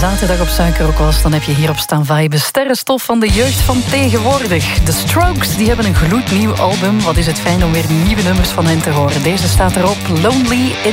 zaterdag op Suikerrock was, dan heb je hierop staan viben. Sterrenstof van de jeugd van tegenwoordig. De Strokes, die hebben een gloednieuw album. Wat is het fijn om weer nieuwe nummers van hen te horen. Deze staat erop, Lonely in